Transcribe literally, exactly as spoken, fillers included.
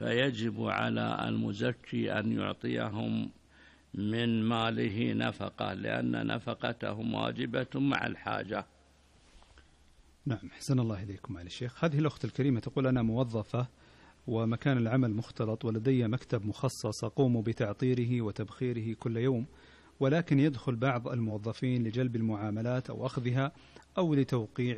فيجب على المزكي أن يعطيهم من ماله نفقة، لأن نفقتهم واجبة مع الحاجة. نعم، حسن الله إليكم معالي الشيخ. هذه الأخت الكريمة تقول: أنا موظفة ومكان العمل مختلط، ولدي مكتب مخصص أقوم بتعطيره وتبخيره كل يوم، ولكن يدخل بعض الموظفين لجلب المعاملات أو أخذها أو لتوقيع